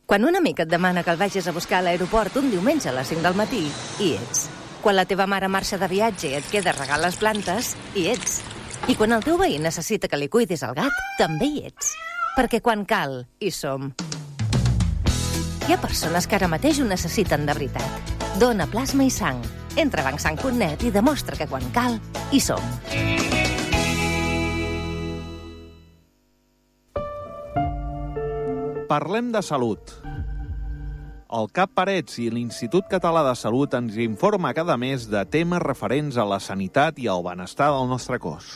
Quan un amic et demana que el vagis a buscar a l'aeroport un diumenge a les 5 del matí, hi ets. Quan la teva mare marxa de viatge i et queda regar les plantes, hi ets. I quan el teu veí necessita que li cuidis el gat, també hi ets. Perquè quan cal, hi som. Hi ha persones que ara mateix ho necessiten de veritat. Dona plasma i sang. Entra a bancsang.net i demostra que quan cal, hi som. Parlem de salut. El CAP Parets i l'Institut Català de Salut ens informa cada mes de temes referents a la sanitat i al benestar del nostre cos.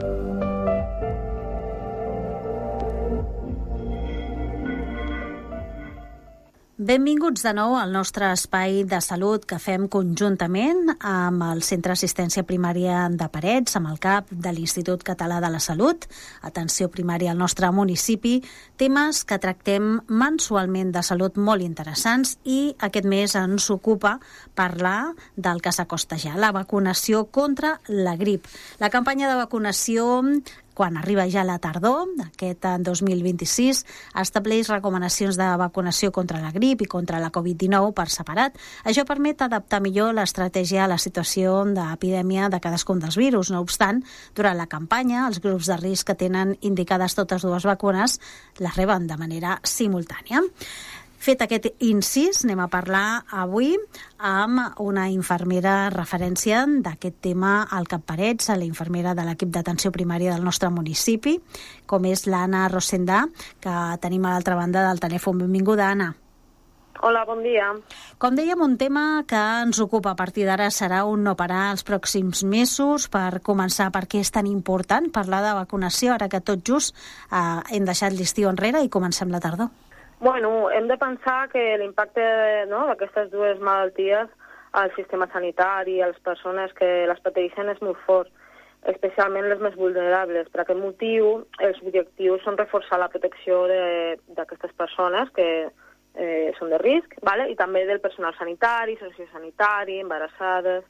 Benvinguts de nou al nostre espai de salut que fem conjuntament amb el Centre d'Assistència Primària de Parets, amb el CAP de l'Institut Català de la Salut, atenció primària al nostre municipi, temes que tractem mensualment de salut molt interessants i aquest mes ens ocupa parlar del que s'acosta ja, la vacunació contra la grip. La campanya de vacunació, quan arriba ja la tardor, aquest 2026, estableix recomanacions de vacunació contra la grip i contra la Covid-19 per separat. Això permet adaptar millor l'estratègia a la situació d'epidèmia de cadascun dels virus. No obstant, durant la campanya, els grups de risc que tenen indicades totes dues vacunes les reben de manera simultània. Fet aquest incís, anem a parlar avui amb una infermera referència d'aquest tema al CAP Parets, la infermera de l'equip d'atenció primària del nostre municipi, com és l'Anna Rosendà, que tenim a l'altra banda del telèfon. Benvinguda, Anna. Hola, bon dia. Com dèiem, un tema que ens ocupa a partir d'ara serà un no parar els pròxims mesos. Per començar, per què és tan important parlar de vacunació ara que tot just hem deixat l'estiu enrere i comencem la tardor? Bueno, hem de pensar que l'impacte d'aquestes dues malalties al sistema sanitari i a les persones que les pateixen és molt fort, especialment les més vulnerables. Per aquest motiu, els objectius són reforçar la protecció d'aquestes persones que són de risc, i també del personal sanitari, sociosanitari, embarassades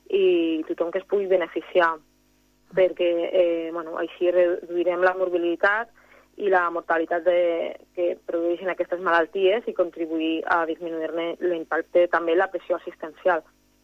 i tothom que es pugui beneficiar, perquè així reduirem la morbilitat i la mortalitat que produeixen aquestes malalties i contribuir a disminuir-ne l'impacte, també la pressió assistencial.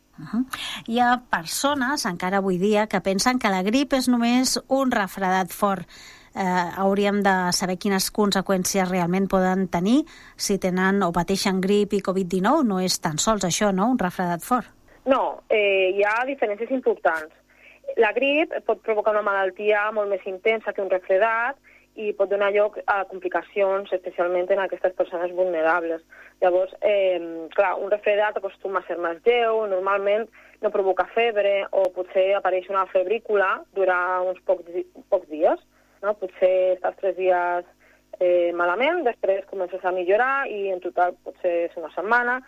Hi ha persones, encara avui dia, que pensen que la grip és només un refredat fort. Hauríem de saber quines conseqüències realment poden tenir si tenen o pateixen grip i Covid-19. No és tan sols això, no?, un refredat fort. No, hi ha diferències importants. La grip pot provocar una malaltia molt més intensa que un refredat i pot donar lloc a complicacions, especialment en aquestes persones vulnerables. Llavors, un refredat acostuma a ser més lleu, normalment no provoca febre o potser apareix una febrícula durant uns pocs dies. No? Potser estàs 3 dies malament, després comences a millorar i en total potser és una setmana.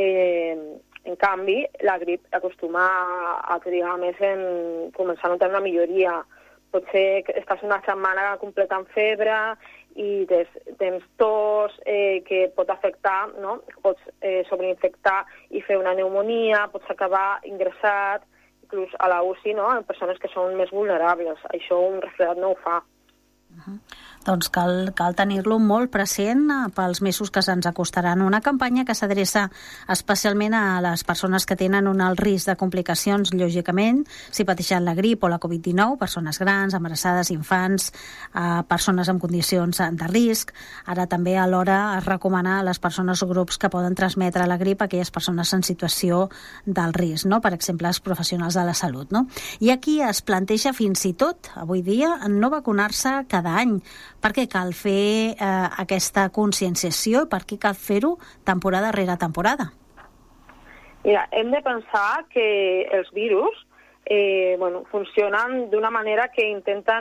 En canvi, la grip acostuma a trigar més en començar a notar una milloria. Potser estàs una setmana completa amb febre i tens tos que pot afectar, no? Pots sobreinfectar i fer una pneumonia, pots acabar ingressat, inclús a la UCI, no? En persones que són més vulnerables. Això un refredat no ho fa. Doncs cal tenir-lo molt present pels mesos que se'ns acostaran. Una campanya que s'adreça especialment a les persones que tenen un alt risc de complicacions, lògicament, si pateixen la grip o la Covid-19, persones grans, embarassades, infants, persones amb condicions de risc. Ara també alhora es recomana a les persones o grups que poden transmetre la grip a aquelles persones en situació del risc, no? Per exemple, els professionals de la salut. No? I aquí es planteja fins i tot, avui dia, no vacunar-se cada any. Per què cal fer aquesta conscienciació i per què cal fer-ho temporada rere temporada? Mira, hem de pensar que els virus funcionen d'una manera que intenten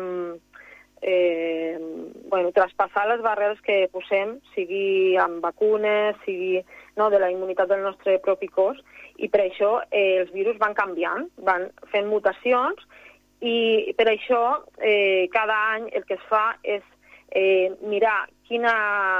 traspassar les barreres que posem, sigui amb vacunes, sigui de la immunitat del nostre propi cos, i per això els virus van canviant, van fent mutacions. I per això cada any el que es fa és mirar quina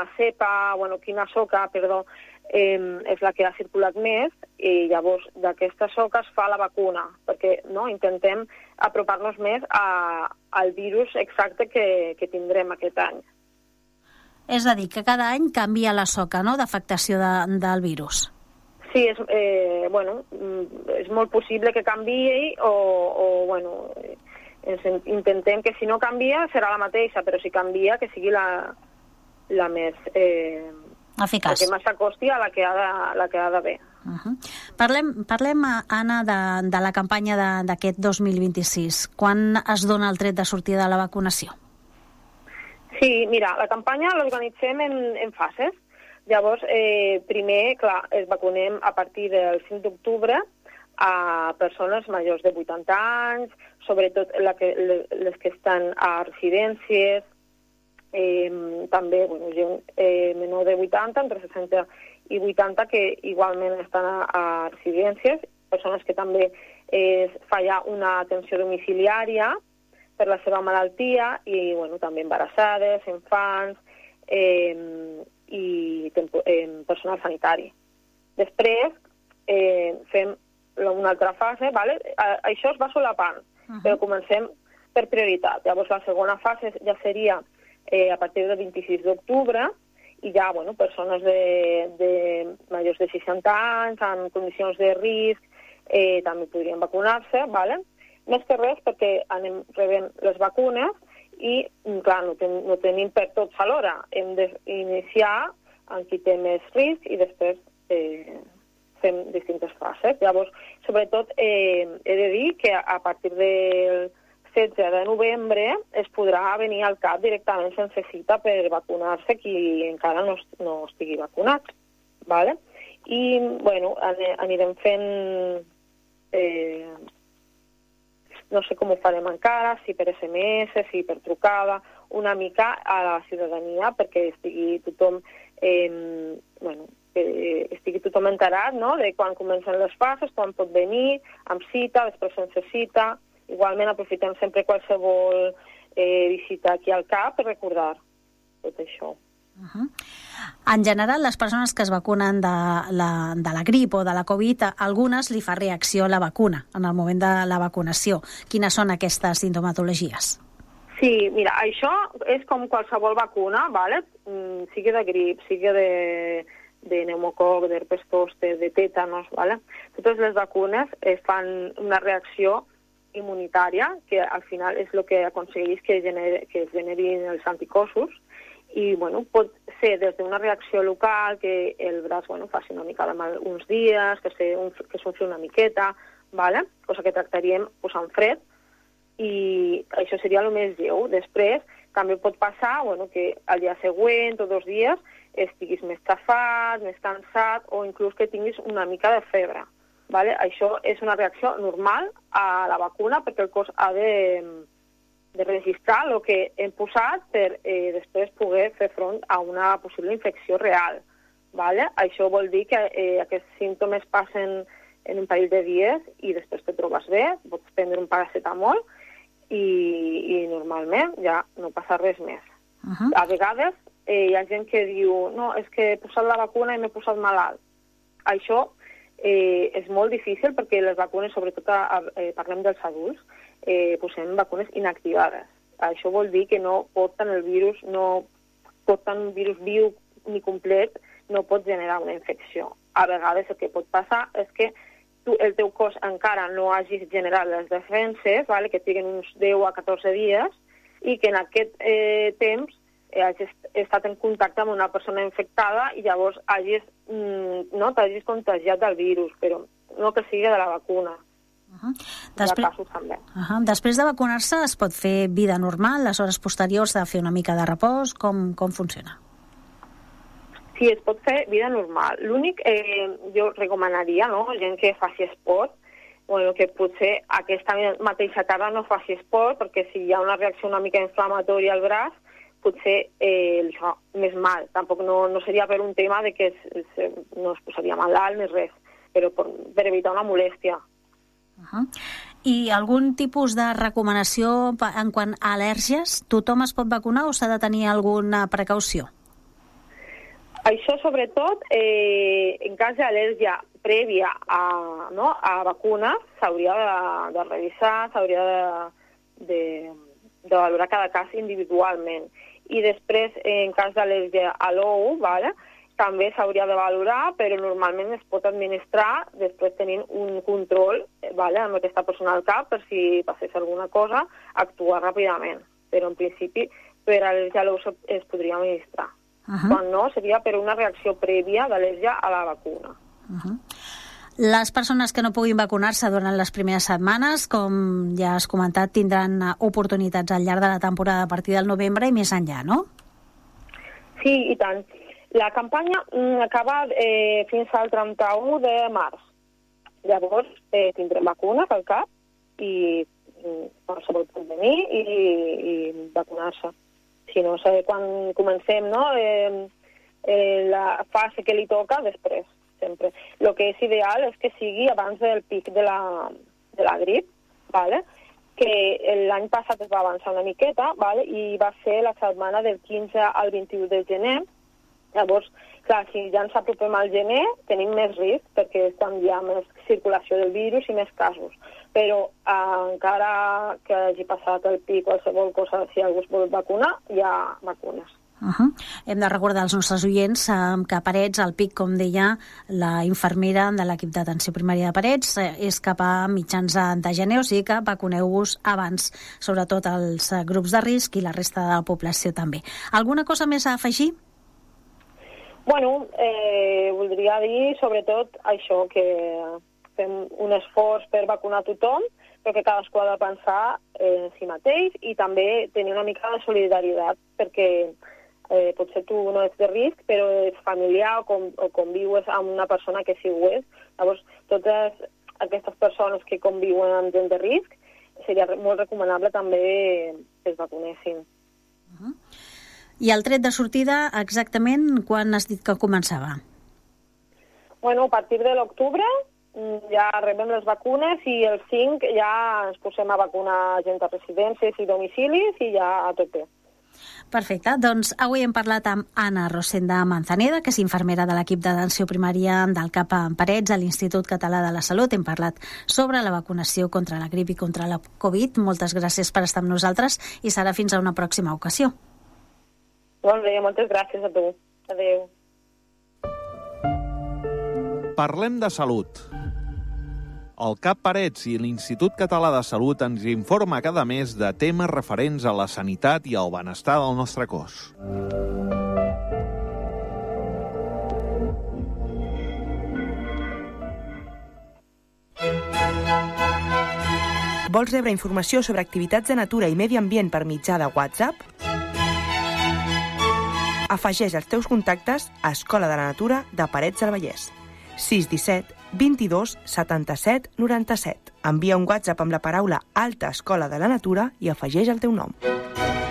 soca és la que ha circulat més i llavors d'aquesta soca es fa la vacuna perquè intentem apropar-nos més al virus exacte que tindrem aquest any. És a dir, que cada any canvia la soca, no?, d'afectació del virus. Sí, és molt possible que canviï intentem que si no canvia serà la mateixa, però si canvia que sigui la més eficaç, que més s'acosti a la que ha d'haver. Parlem, Anna, de la campanya d'aquest 2026. Quan es dona el tret de sortida de la vacunació? Sí, mira, la campanya l'organitzem en fases. Llavors, primer, clar, es vacunem a partir del 5 d'octubre a persones majors de 80 anys, sobretot les que estan a residències, també gent menor de 80, entre 60 i 80, que igualment estan a residències, persones que també fa ja una atenció domiciliària per la seva malaltia, i també embarassades, infants, i personal sanitari. Després fem una altra fase, ¿vale? Això es va solapant, però comencem per prioritat. Llavors la segona fase ja seria a partir del 26 d'octubre, i ja, persones de majors de 60 anys, en condicions de risc, també podrien vacunar-se, ¿vale? Més que res perquè anem rebent les vacunes i, clar, no tenim per tots alhora. Hem d'iniciar en qui té més risc i després fem distintes fases. Llavors, sobretot, he de dir que a partir del 16 de novembre es podrà venir al CAP directament sense cita per vacunar-se qui encara no estigui vacunat, ¿vale? I, anirem fent... no sé com ho farem encara, si per SMS, si per trucada, una mica a la ciutadania perquè estigui tothom estigui tothom enterat, no?, de quan comencen les fases, quan pot venir, amb cita, després sense cita. Igualment aprofitem sempre qualsevol visita aquí al CAP per recordar tot això. En general, les persones que es vacunen de la grip o de la Covid, a algunes li fa reacció a la vacuna en el moment de la vacunació. Quines són aquestes sintomatologies? Sí, mira, això és com qualsevol vacuna, ¿vale? Sigui de grip, sigui de pneumococ, d'herpes zòster, de tètanos, ¿vale? Totes les vacunes fan una reacció immunitària, que al final és el que aconsegueix que es generin els anticossos, i pot ser des d'una reacció local, que el braç faci una mica de mal uns dies, que s'unfli una miqueta, ¿vale? Cosa que tractaríem posant fred, i això seria el més lleu. Després també pot passar que al dia següent o 2 dies estiguis més xafat, més cansat, o inclús que tinguis una mica de febre, ¿vale? Això és una reacció normal a la vacuna perquè el cos ha de registrar el que hem posat per després poder fer front a una possible infecció real, ¿vale? Això vol dir que aquests símptomes passen en un parell de dies i després te trobes bé, pots prendre un paracetamol i normalment ja no passa res més. A vegades hi ha gent que diu no, és que he posat la vacuna i m'he posat malalt. Això és molt difícil perquè les vacunes, sobretot parlem dels adults, posem vacunes inactivades. Això vol dir que no porten el virus, no porten un virus viu ni complet, no pot generar una infecció. A vegades el que pot passar és que el teu cos encara no hagis generat les defenses, ¿vale? Que tinguin uns 10 a 14 dies, i que en aquest temps hagis estat en contacte amb una persona infectada i llavors t'hagis contagiat del virus, però no que sigui de la vacuna. Després de vacunar-se es pot fer vida normal, les hores posteriors de fer una mica de repòs, com funciona? Sí, es pot fer vida normal. L'únic, jo recomanaria, no?, gent que faci esport, que potser aquesta mateixa tarda no faci esport, perquè si hi ha una reacció una mica inflamatòria al braç, potser li fa més mal. Tampoc no seria per un tema de que no es posaria malalt ni res, però per evitar una molèstia. I algun tipus de recomanació en quant a al·lèrgies? Tothom es pot vacunar o s'ha de tenir alguna precaució? Això, sobretot, en cas d'al·lèrgia prèvia a vacunes, s'hauria de revisar, s'hauria de valorar cada cas individualment. i després, en cas d'al·lèrgia a l'ou, vale? També s'hauria de valorar, però normalment es pot administrar després tenint un control, vale? Amb aquesta persona al cap, per si passés alguna cosa, actuar ràpidament. Però en principi, per al·lèrgia a l'ou es podria administrar. Quan no, seria per una reacció prèvia d'al·lèrgia a la vacuna. Les persones que no puguin vacunar-se durant les primeres setmanes, com ja has comentat, tindran oportunitats al llarg de la temporada a partir del novembre i més enllà, no? Sí, i tant. La campanya acaba fins al 31 de març. Llavors tindrem vacunes al cap i qualsevol pot venir i vacunar-se. Si no sé quan comencem, no? La fase que li toca després, sempre. El que és ideal és que sigui abans del pic de la grip, ¿vale? Que l'any passat es va avançar una miqueta, ¿vale? I va ser la setmana del 15 al 21 de gener. Llavors, clar, si ja ens apropem al gener, tenim més risc, perquè és quan hi ha més circulació del virus i més casos. Però encara que hagi passat el pic o qualsevol cosa, si algú es vol vacunar, hi ha vacunes. Hem de recordar als nostres oients que a Parets, el pic, com deia la infermera de l'equip d'atenció primària de Parets, és cap a mitjans de gener, o sigui que vacuneu-vos abans, sobretot els grups de risc i la resta de la població també. Alguna cosa més a afegir? Bueno, voldria dir sobretot això, que fem un esforç per vacunar tothom, però que cadascú ha de pensar en si mateix i també tenir una mica de solidaritat, perquè potser tu no ets de risc, però ets familiar o convius amb una persona que sí ho és. Llavors, totes aquestes persones que conviuen amb gent de risc, seria molt recomanable també que es vacunessin. I el tret de sortida, exactament, quan has dit que començava? Bueno, a partir de l'octubre ja rebem les vacunes i el 5 ja ens posem a vacunar gent a residències i domicilis i ja a tope. Perfecte, doncs avui hem parlat amb Anna Rosenda Manzaneda, que és infermera de l'equip d'atenció primària del CAP Parets a l'Institut Català de la Salut. Hem parlat sobre la vacunació contra la grip i contra la Covid. Moltes gràcies per estar amb nosaltres i serà fins a una pròxima ocasió. Molt bé, moltes gràcies a tu. Adéu. Parlem de salut. El CAP Parets i l'Institut Català de Salut ens informa cada mes de temes referents a la sanitat i al benestar del nostre cos. Vols rebre informació sobre activitats de natura i medi ambient per mitjà de WhatsApp? Afegeix els teus contactes a Escola de la Natura de Parets del Vallès. 617 22 77 97. Envia un WhatsApp amb la paraula Alta Escola de la Natura i afegeix el teu nom.